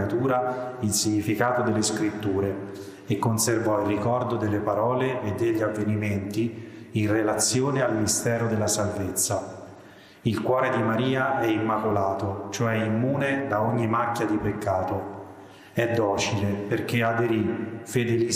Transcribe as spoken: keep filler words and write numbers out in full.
creatura il significato delle scritture e conservò il ricordo delle parole e degli avvenimenti in relazione al mistero della salvezza. Il cuore di Maria è immacolato, cioè immune da ogni macchia di peccato. È docile perché aderì fedelissima